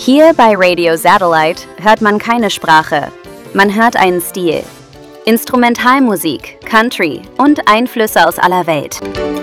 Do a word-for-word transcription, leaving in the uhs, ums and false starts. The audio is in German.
Hier bei Radio Satellite hört man keine Sprache, man hört einen Stil. Instrumentalmusik, Country und Einflüsse aus aller Welt.